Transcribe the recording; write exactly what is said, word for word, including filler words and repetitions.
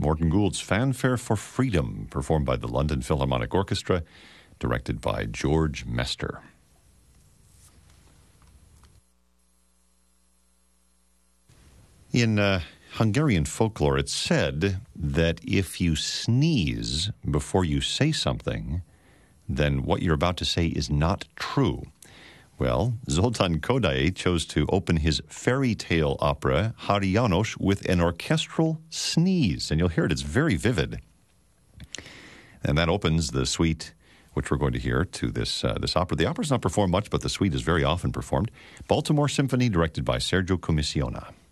Morton Gould's Fanfare for Freedom, performed by the London Philharmonic Orchestra, directed by George Mester. In uh, Hungarian folklore, it's said that if you sneeze before you say something, then what you're about to say is not true. Well, Zoltán Kodály chose to open his fairy tale opera, Háry János, with an orchestral sneeze. And you'll hear it, it's very vivid. And that opens the suite, which we're going to hear, to this uh, this opera. The opera's not performed much, but the suite is very often performed. Baltimore Symphony, directed by Sergio Commissiona.